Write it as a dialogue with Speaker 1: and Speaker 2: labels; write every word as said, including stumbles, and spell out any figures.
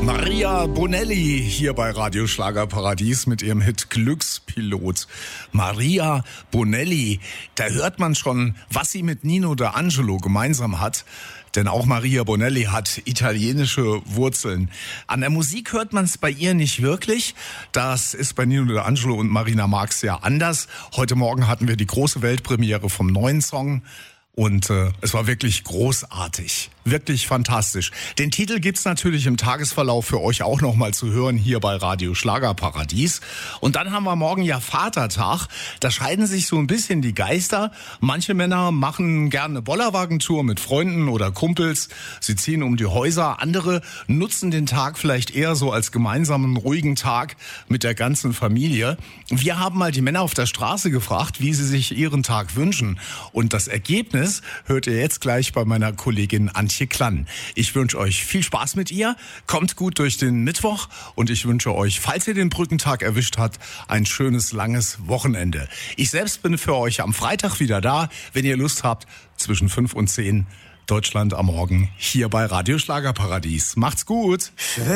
Speaker 1: Maria Bonelli hier bei Radio Schlagerparadies mit ihrem Hit Glückspilot. Maria Bonelli, da hört man schon, was sie mit Nino D'Angelo gemeinsam hat. Denn auch Maria Bonelli hat italienische Wurzeln. An der Musik hört man es bei ihr nicht wirklich. Das ist bei Nino D'Angelo und Marina Marx ja anders. Heute Morgen hatten wir die große Weltpremiere vom neuen Song. Und äh, es war wirklich großartig, wirklich fantastisch. Den Titel gibt's natürlich im Tagesverlauf für euch auch nochmal zu hören hier bei Radio Schlagerparadies. Und dann haben wir morgen ja Vatertag. Da scheiden sich so ein bisschen die Geister. Manche Männer machen gerne eine Bollerwagentour mit Freunden oder Kumpels. Sie ziehen um die Häuser. Andere nutzen den Tag vielleicht eher so als gemeinsamen ruhigen Tag mit der ganzen Familie. Wir haben mal die Männer auf der Straße gefragt, wie sie sich ihren Tag wünschen. Und das Ergebnis hört ihr jetzt gleich bei meiner Kollegin Antje Klann. Ich wünsche euch viel Spaß mit ihr, kommt gut durch den Mittwoch und ich wünsche euch, falls ihr den Brückentag erwischt habt, ein schönes, langes Wochenende. Ich selbst bin für euch am Freitag wieder da, wenn ihr Lust habt, zwischen fünf und zehn Deutschland am Morgen hier bei Radio Schlagerparadies. Macht's gut!